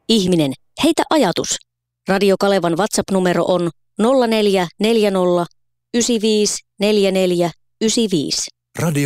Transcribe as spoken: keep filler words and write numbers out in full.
Ihminen, heitä ajatus. Radio Kalevan WhatsApp-numero on nolla neljä neljä nolla yhdeksän viisi neljä neljä yhdeksän viisi. Radio